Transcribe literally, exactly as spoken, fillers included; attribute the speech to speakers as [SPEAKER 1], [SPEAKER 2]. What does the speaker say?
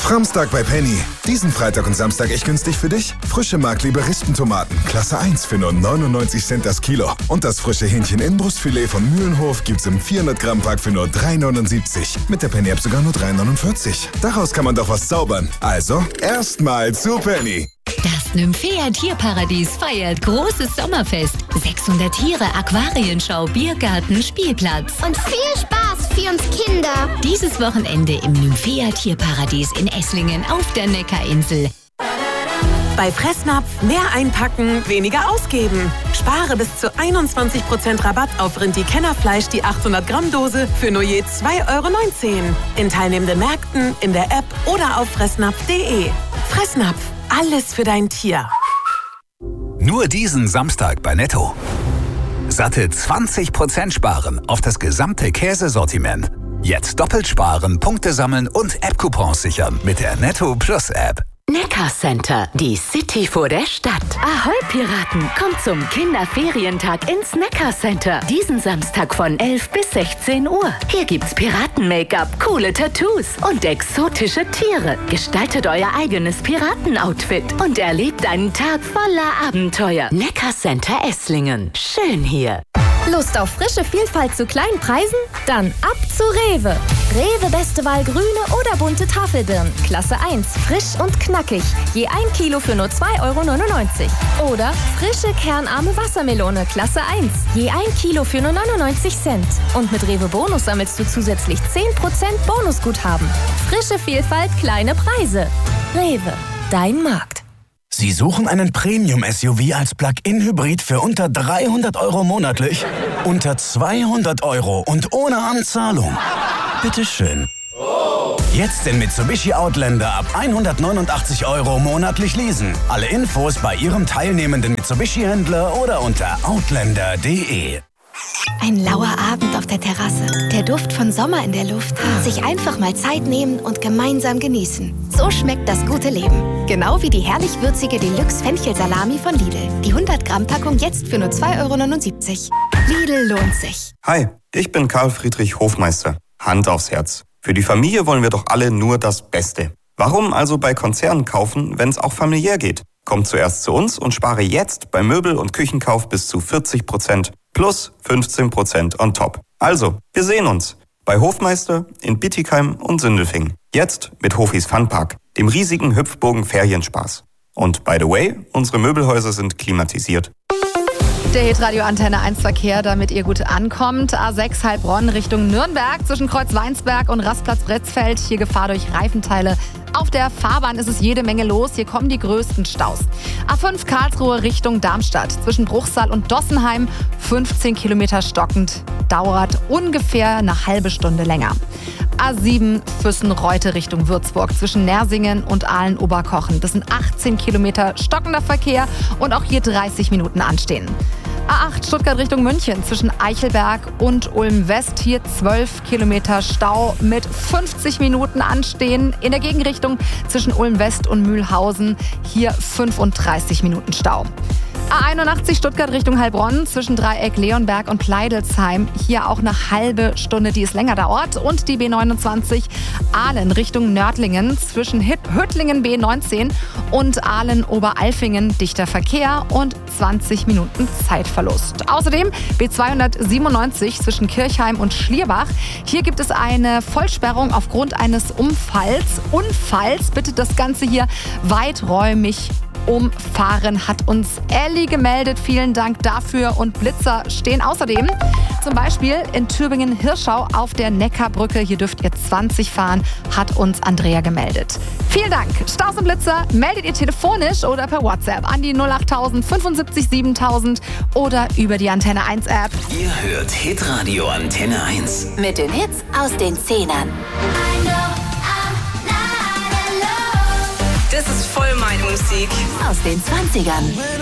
[SPEAKER 1] Framstag bei Penny. Diesen Freitag und Samstag echt günstig für dich? Frische Markleber Rispentomaten, Klasse eins für nur neunundneunzig Cent das Kilo. Und das frische Hähnchen-Innenbrustfilet von Mühlenhof gibt's im vierhundert Gramm Pack für nur drei neunundsiebzig. Mit der Penny-App sogar nur drei neunundvierzig. Daraus kann man doch was zaubern. Also, erstmal zu Penny.
[SPEAKER 2] Das Nymphea Tierparadies feiert großes Sommerfest. sechshundert Tiere, Aquarienschau, Biergarten, Spielplatz.
[SPEAKER 3] Und viel Spaß für uns Kinder.
[SPEAKER 2] Dieses Wochenende im Nymphea Tierparadies in Esslingen auf der Neckarinsel.
[SPEAKER 4] Bei Fressnapf mehr einpacken, weniger ausgeben. Spare bis zu einundzwanzig Prozent Rabatt auf Rindi-Kennerfleisch, die achthundert Gramm Dose für nur je zwei Euro neunzehn. In teilnehmenden Märkten, in der App oder auf fressnapf punkt de. Fressnapf, alles für dein Tier.
[SPEAKER 5] Nur diesen Samstag bei Netto. Satte zwanzig Prozent sparen auf das gesamte Käsesortiment. Jetzt doppelt sparen, Punkte sammeln und App-Coupons sichern mit der Netto Plus App.
[SPEAKER 2] Neckar Center, die City vor der Stadt. Ahoi Piraten, kommt zum Kinderferientag ins Neckar Center. Diesen Samstag von elf bis sechzehn Uhr. Hier gibt's Piraten-Make-up, coole Tattoos und exotische Tiere. Gestaltet euer eigenes Piraten-Outfit und erlebt einen Tag voller Abenteuer. Neckar Center Esslingen. Schön hier.
[SPEAKER 6] Lust auf frische Vielfalt zu kleinen Preisen? Dann ab zu Rewe. Rewe beste Wahl grüne oder bunte Tafelbirnen. Klasse eins, frisch und knackig. Je ein Kilo für nur zwei Euro neunundneunzig. Oder frische kernarme Wassermelone. Klasse eins. Je ein Kilo für nur neunundneunzig Cent. Und mit Rewe Bonus sammelst du zusätzlich zehn Prozent Bonusguthaben. Frische Vielfalt, kleine Preise. Rewe, dein Markt.
[SPEAKER 7] Sie suchen einen Premium-S U V als Plug-in-Hybrid für unter dreihundert Euro monatlich? Unter zweihundert Euro und ohne Anzahlung? Bitteschön. Jetzt den Mitsubishi Outlander ab hundertneunundachtzig Euro monatlich leasen. Alle Infos bei Ihrem teilnehmenden Mitsubishi-Händler oder unter outlander punkt de.
[SPEAKER 3] Ein lauer Abend auf der Terrasse. Der Duft von Sommer in der Luft. Sich einfach mal Zeit nehmen und gemeinsam genießen. So schmeckt das gute Leben. Genau wie die herrlich würzige Deluxe Fenchelsalami von Lidl. Die hundert Gramm Packung jetzt für nur zwei Euro neunundsiebzig. Lidl lohnt sich.
[SPEAKER 8] Hi, ich bin Karl Friedrich Hofmeister. Hand aufs Herz. Für die Familie wollen wir doch alle nur das Beste. Warum also bei Konzernen kaufen, wenn es auch familiär geht? Komm zuerst zu uns und spare jetzt bei Möbel- und Küchenkauf bis zu vierzig Prozent plus fünfzehn Prozent on top. Also, wir sehen uns bei Hofmeister in Bietigheim und Sindelfingen. Jetzt mit Hofis Funpark, dem riesigen Hüpfburgen-Ferienspaß. Und by the way, unsere Möbelhäuser sind klimatisiert.
[SPEAKER 9] Der Hitradio Antenne eins Verkehr, damit ihr gut ankommt. A sechs Heilbronn Richtung Nürnberg zwischen Kreuz Weinsberg und Rastplatz Bretzfeld. Hier Gefahr durch Reifenteile. Auf der Fahrbahn ist es jede Menge los. Hier kommen die größten Staus. A fünf Karlsruhe Richtung Darmstadt zwischen Bruchsal und Dossenheim. fünfzehn Kilometer stockend. Dauert ungefähr eine halbe Stunde länger. A sieben Füssen-Reute Richtung Würzburg zwischen Nersingen und Aalen-Oberkochen. Das sind achtzehn Kilometer stockender Verkehr und auch hier dreißig Minuten anstehen. A acht Stuttgart Richtung München zwischen Eichelberg und Ulm West. Hier zwölf Kilometer Stau mit fünfzig Minuten anstehen. In der Gegenrichtung zwischen Ulm West und Mühlhausen. Hier fünfunddreißig Minuten Stau. A einundachtzig Stuttgart Richtung Heilbronn zwischen Dreieck Leonberg und Pleidelsheim. Hier auch eine halbe Stunde, die es länger dauert. Und die B neunundzwanzig Aalen Richtung Nördlingen zwischen Hüttlingen B neunzehn und Aalen-Oberalfingen. Dichter Verkehr und zwanzig Minuten Zeitverlust. Außerdem B zweihundertsiebenundneunzig zwischen Kirchheim und Schlierbach. Hier gibt es eine Vollsperrung aufgrund eines Unfalls. Unfalls, bitte das Ganze hier weiträumig umfahren, hat uns Elli gemeldet. Vielen Dank dafür. Und Blitzer stehen außerdem zum Beispiel in Tübingen-Hirschau auf der Neckarbrücke. Hier dürft ihr zwanzig fahren, hat uns Andrea gemeldet. Vielen Dank. Staus und Blitzer meldet ihr telefonisch oder per WhatsApp an die null achttausend fünfundsiebzig siebentausend oder über die Antenne eins App.
[SPEAKER 10] Ihr hört Hitradio Antenne eins.
[SPEAKER 2] Mit den Hits aus den Zehnern.
[SPEAKER 4] Das ist voll meine Musik.
[SPEAKER 2] Aus den zwanzigern.